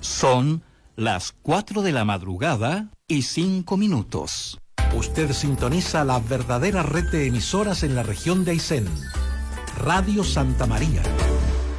Son las 4 de la madrugada y 5 minutos. Usted sintoniza la verdadera red de emisoras en la región de Aysén. Radio Santa María.